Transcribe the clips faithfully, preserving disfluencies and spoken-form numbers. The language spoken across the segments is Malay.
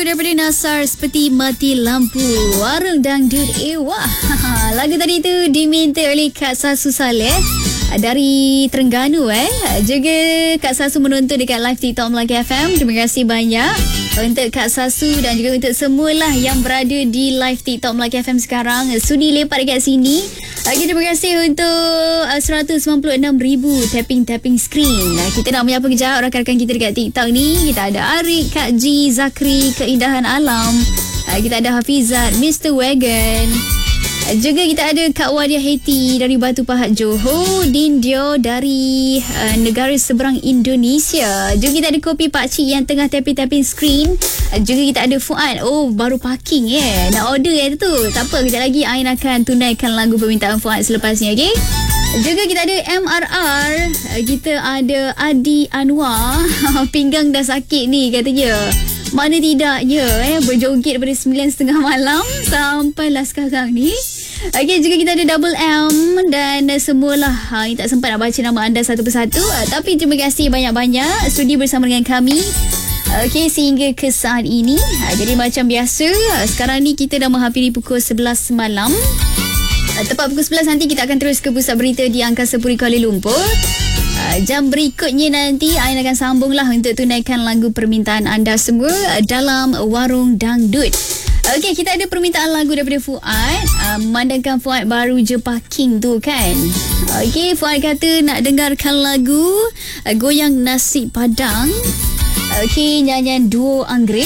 Daripada Nasar seperti mati lampu warung dangdut Ewa. Lagu tadi tu diminta oleh Kak Sasu Saleh dari Terengganu eh. Juga Kak Sasu menonton dekat live TikTok Melaka F M. Terima kasih banyak untuk Kak Sasu dan juga untuk semualah yang berada di live TikTok Melaka F M sekarang. Sudi lepak dekat sini. Okay, terima kasih untuk uh, seratus sembilan puluh enam ribu tapping-tapping screen. Uh, kita nak menyapa kejap rakan-rakan kita dekat TikTok ni. Kita ada Arik, Kak G, Zakri, Keindahan Alam. Uh, kita ada Hafizat, mister Wagon. Uh, juga kita ada Kak Wadia Heti dari Batu Pahat Johor. Dindio dari uh, negara seberang Indonesia. Juga kita ada Kopi Pakcik yang tengah tapping-tapping screen. Uh, juga kita ada Fuad. Oh, baru parking ya. Yeah. Nak order ya tu. Tak apa, kejap lagi Ain akan tunaikan lagu permintaan Fuad selepas ni, okey? Juga kita ada M R R. Kita ada Adi Anwar. Pinggang dah sakit ni katanya. Mana tidaknya eh, berjoget daripada sembilan tiga puluh malam sampailah sekarang ni. Okey, juga kita ada Double M dan semualah ha, yang tak sempat nak baca nama anda satu persatu. Uh, tapi terima kasih banyak-banyak sudi bersama dengan kami. Okey, sehingga ke saat ini. Uh, jadi macam biasa, uh, sekarang ni kita dah menghampiri pukul sebelas malam. Uh, tepat pukul sebelas nanti kita akan terus ke pusat berita di Angkasa Puri Kuala Lumpur. Uh, jam berikutnya nanti Ain akan sambunglah untuk tunaikan lagu permintaan anda semua uh, dalam Warung Dangdut. Okey, kita ada permintaan lagu daripada Fuad. Uh, memandangkan Fuad baru je parking tu kan. Okey, Fuad kata nak dengarkan lagu uh, Goyang Nasi Padang. Okey, nyanyian duo Anggrek.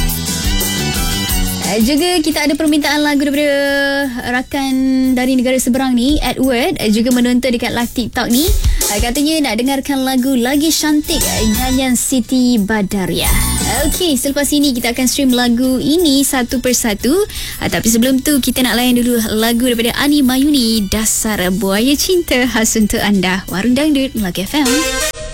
Uh, juga kita ada permintaan lagu daripada rakan dari negara seberang ni, Edward, uh, juga menonton dekat live TikTok ni. Uh, katanya nak dengarkan lagu Lagi Cantik, uh, nyanyian Siti Badariah. Okey, selepas ini kita akan stream lagu ini satu persatu. Uh, tapi sebelum tu kita nak layan dulu lagu daripada Ani Mayuni, Dasar Buaya Cinta, khas untuk anda. Warung Dangdut Melaka F M.